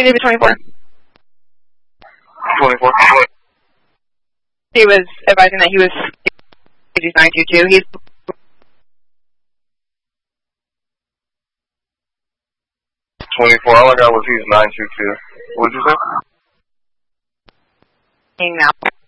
David 24. 24. He was advising that he's 922. He's 24. All I got was he's 922. What did you say? now.